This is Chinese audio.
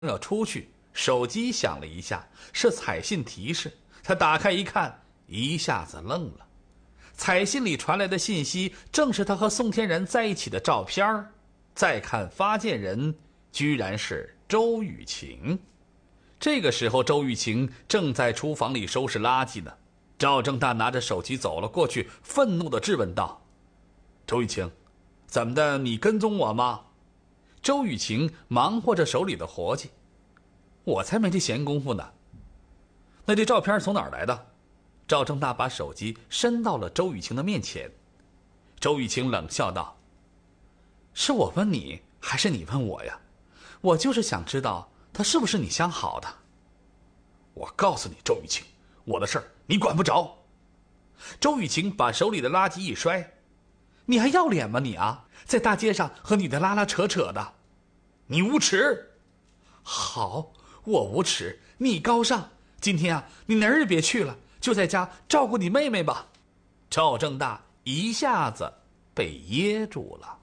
要出去，手机响了一下，是彩信提示。他打开一看，一下子愣了。彩信里传来的信息正是他和宋天然在一起的照片。再看发件人，居然是周雨晴。这个时候，周雨晴正在厨房里收拾垃圾呢。赵正大拿着手机走了过去，愤怒地质问道：“周雨晴，怎么的？你跟踪我吗？”周雨晴忙活着手里的活计：“我才没这闲工夫呢。”“那这照片从哪儿来的？”赵正大把手机伸到了周雨晴的面前。周雨晴冷笑道：“是我问你，还是你问我呀？我就是想知道他是不是你相好的。”“我告诉你，周雨晴，我的事儿你管不着。”周雨晴把手里的垃圾一摔：“你还要脸吗你啊？在大街上和女的拉拉扯扯的，你无耻！”“好，我无耻，你高尚。今天啊，你哪儿也别去了，就在家照顾你妹妹吧。”赵正大一下子被噎住了。